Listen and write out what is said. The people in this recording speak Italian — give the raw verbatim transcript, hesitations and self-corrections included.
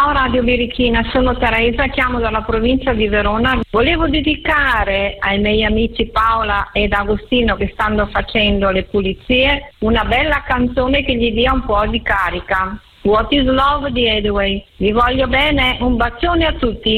Ciao Radio Birichina, sono Teresa, chiamo dalla provincia di Verona. Volevo dedicare ai miei amici Paola ed Agostino che stanno facendo le pulizie una bella canzone che gli dia un po' di carica. What is Love di Hathaway. Vi voglio bene, un bacione a tutti.